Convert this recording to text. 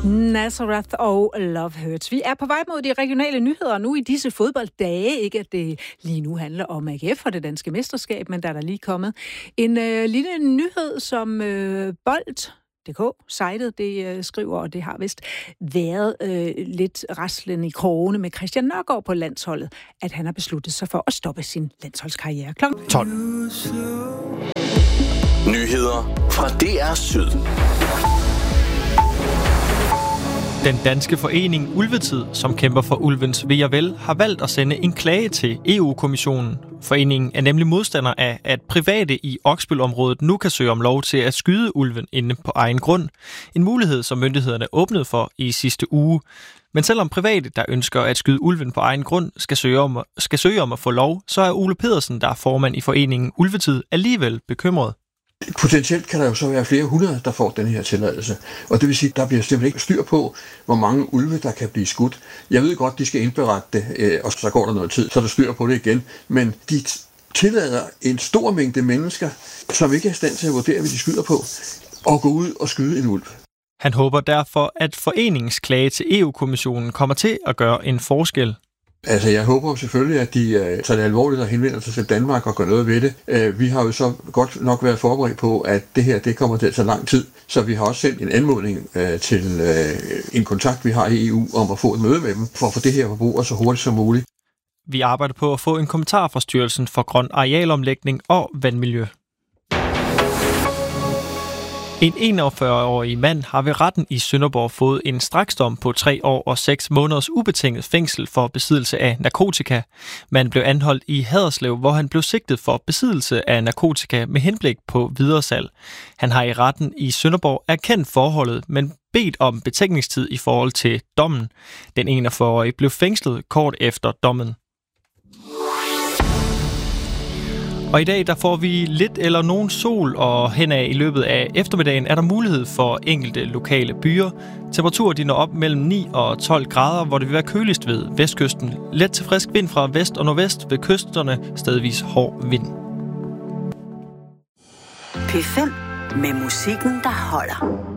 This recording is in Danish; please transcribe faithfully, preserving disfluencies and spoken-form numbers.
Nazareth og Love Hurts. Vi er på vej mod de regionale nyheder nu i disse fodbolddage. Ikke at det lige nu handler om A G F og det danske mesterskab, men der er der lige kommet en øh, lille nyhed, som øh, Bold punktum d k, sitet, det øh, skriver, og det har vist været øh, lidt raslen i krogene med Christian Nørgaard på landsholdet, at han har besluttet sig for at stoppe sin landsholdskarriere klokken tolv. Nyheder fra D R Syd. Den danske forening Ulvetid, som kæmper for ulvens ve og vel, har valgt at sende en klage til E U-kommissionen. Foreningen er nemlig modstander af, at private i Oksbøl-området nu kan søge om lov til at skyde ulven inde på egen grund. En mulighed, som myndighederne åbnede for i sidste uge. Men selvom private, der ønsker at skyde ulven på egen grund, skal søge om, skal søge om at få lov, så er Ole Pedersen, der er formand i foreningen Ulvetid, alligevel bekymret. Potentielt kan der jo så være flere hundrede, der får den her tilladelse. Og det vil sige, at der bliver simpelthen ikke styr på, hvor mange ulve, der kan blive skudt. Jeg ved godt, de skal indberette det, og så går der noget tid, så der styr på det igen. Men de tillader en stor mængde mennesker, som ikke er i stand til at vurdere, hvad de skyder på, og gå ud og skyde en ulv. Han håber derfor, at foreningens klage til E U-kommissionen kommer til at gøre en forskel. Altså, jeg håber selvfølgelig, at de uh, tager det alvorligt og henvender sig til Danmark og gør noget ved det. Uh, vi har jo så godt nok været forberedt på, at det her det kommer til at tage lang tid, så vi har også sendt en anmodning uh, til uh, en kontakt, vi har i E U, om at få et møde med dem, for at få det her på bordet så hurtigt som muligt. Vi arbejder på at få en kommentar fra Styrelsen for Grøn Arealomlægning og Vandmiljø. En enogfyrre-årig mand har ved retten i Sønderborg fået en straksdom på tre år og seks måneders ubetinget fængsel for besiddelse af narkotika. Manden blev anholdt i Haderslev, hvor han blev sigtet for besiddelse af narkotika med henblik på videresalg. Han har i retten i Sønderborg erkendt forholdet, men bedt om betænkningstid i forhold til dommen. Den enogfyrre-årige blev fængslet kort efter dommen. Og i dag der får vi lidt eller nogen sol, og henad i løbet af eftermiddagen er der mulighed for enkelte lokale byer. Temperaturer de når op mellem ni og tolv grader, hvor det vil være køligst ved vestkysten. Let til frisk vind fra vest og nordvest, ved kysterne stedvis hård vind. P fem med musikken, der holder.